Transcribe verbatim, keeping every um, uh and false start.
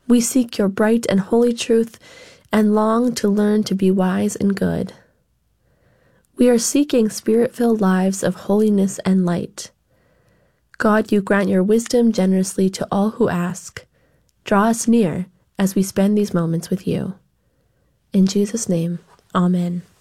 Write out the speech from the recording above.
We seek your bright and holy truth and long to learn to be wise and good. We are seeking spirit-filled lives of holiness and light. God, you grant your wisdom generously to all who ask. Draw us near as we spend these moments with you. In Jesus' name, amen.